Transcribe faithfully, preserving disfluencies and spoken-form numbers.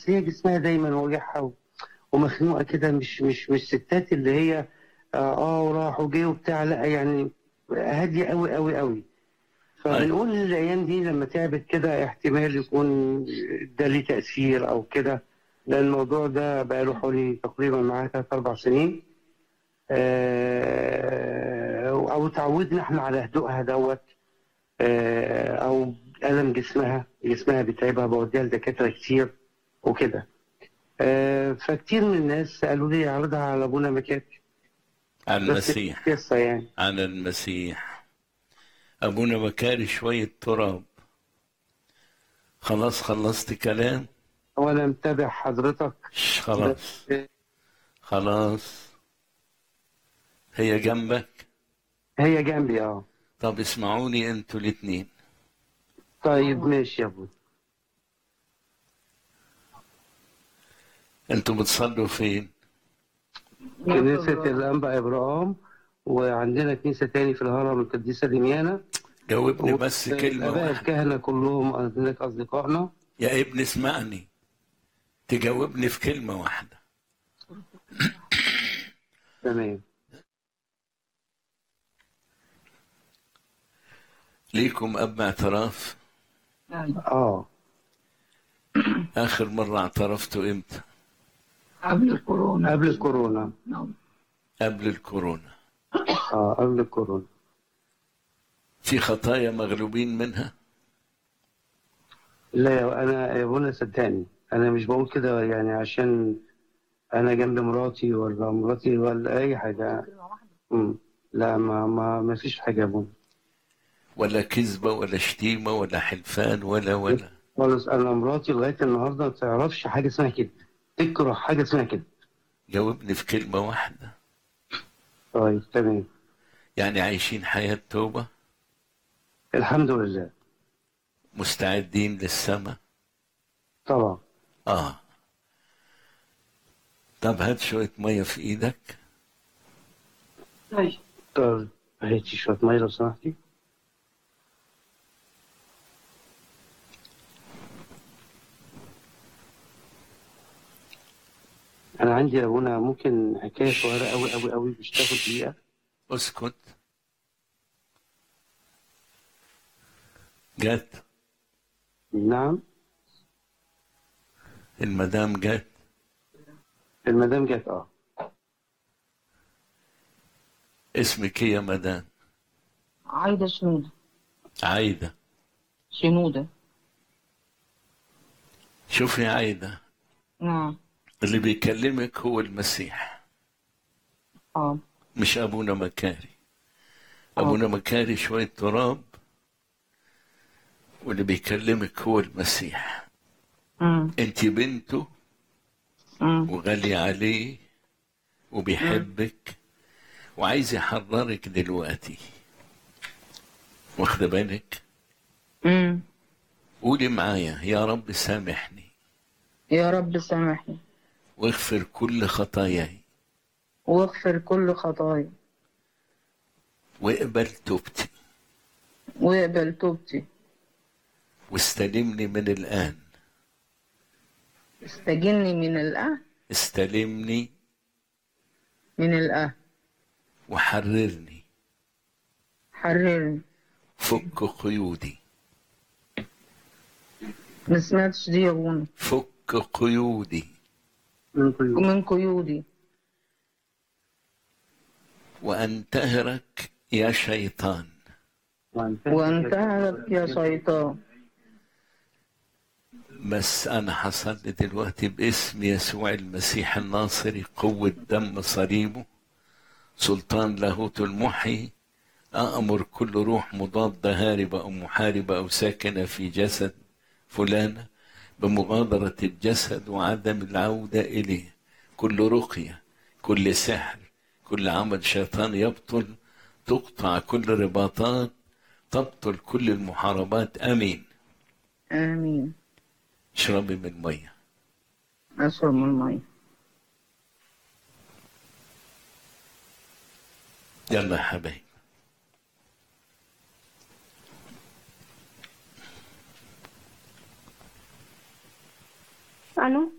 بس هي جسمها دايما واجعها و- ومخنوقه كده، مش مش مش ستات اللي هي اه, آه وراح وجه وبتاع، لا يعني هاديه قوي قوي قوي. أي. فبنقول الايام دي لما تعبت كده احتمال يكون ده ليه تاثير او كده، لان الموضوع ده بقاله حوالي تقريبا معاها ثلاث اربع سنين. آه، او تعودنا احنا على هدوءها دوت. آه، او الم جسمها جسمها بيتعبها، بوديها لدكاتره كتير وكده. آه، فكتير من الناس قالوا لي اعرضها على ابونا مكاتب، على بس المسيح. قصه يعني. على المسيح. أبونا بكاري شوية تراب. خلاص خلصت كلام. هو انا متابع حضرتك. ش- بس خلاص. خلاص. هي جنبك. هي جنبي اه. طب اسمعوني انتوا الاتنين. طيب ماشي يا ابو. انتوا بتصلوا فين؟ كنيسه الانبا ابراهام، وعندنا كنيسه تاني في الهرم القديسه دميانه. جاوبني بس كلمة والاباء واحدة. الكهنه كلهم هناك اصدقائنا. يا ابني اسمعني. تجاوبني في كلمة واحدة. تمام. ليكم أب اعتراف؟ اه. آخر مرة اعترفتوا إمتى؟ قبل الكورونا. قبل الكورونا. نعم. قبل الكورونا. اه قبل الكورونا. في خطايا مغلوبين منها؟ لا يا- انا يا ابونا صدقني، انا مش بقول كده يعني عشان انا جنب مراتي ولا مراتي ولا اي حاجه. امم لا، ما ما ما فيش حاجه يا ابونا ولا كذبة ولا شتيمة ولا حلفان ولا ولا خالص. انا مراتي لغايه النهارده ما تعرفش حاجه اسمها كده، تكره حاجه اسمها كده. جاوبني في كلمة واحدة. طيب تمام. يعني عايشين حياة توبة؟ الحمد لله. مستعدين للسماء؟ طبعا. آه. طب هات شوية مية في إيدك. طيب. طب هاتي شويه ميه لو سمحتي. انا عندي يا ابونا ممكن حكايه صغيره قوي قوي قوي، مش تاخد دقيقه. اسكت. جت. نعم. المدام جت. المدام جت اه. اسمك إيه يا مدام؟ عايدة شنودة. عايدة. شنودة. شوفي يا عايدة، نعم. اللي بيكلمك هو المسيح، اه. مش أبونا مكاري. اه. أبونا مكاري شوية تراب، واللي بيكلمك هو المسيح. امم انت بنته امم وغالية عليه وبيحبك وعايز يحررك دلوقتي. واخده بالك؟ امم قولي معايا: يا رب سامحني يا رب سامحني واغفر كل خطاياي واغفر كل خطايا واقبل توبتي واقبل توبتي. واستلمني من الآن. استجني من الأهل. استلمني من الأهل. وحررني. حررني. فك قيودي. ما سمعتش دي يا ابونا. فك قيودي من كل يوم. ومن قيودي. وأنتهرك يا شيطان. وانتهرك يا شيطان. بس أنا حصل لي دلوقتي باسم يسوع المسيح الناصري، قوة دم صليبه، سلطان لاهوت المحيي، أأمر كل روح مضادة هاربة أو محاربة أو ساكنة في جسد فلانة بمغادرة الجسد وعدم العودة إليه. كل رقية، كل سحر، كل عمل شيطان يبطل، تقطع كل رباطات، تبطل كل المحاربات. آمين. آمين. اشربي من مية. أشرب من المية. يلا يا حبايبي. الو.